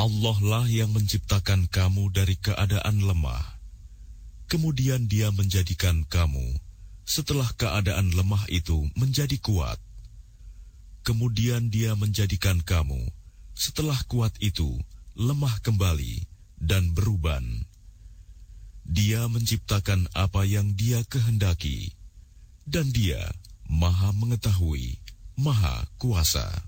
Allah lah yang menciptakan kamu dari keadaan lemah. Kemudian Dia menjadikan kamu setelah keadaan lemah itu menjadi kuat. Kemudian Dia menjadikan kamu setelah kuat itu lemah kembali dan beruban. Dia menciptakan apa yang Dia kehendaki, dan Dia Maha Mengetahui, Maha Kuasa.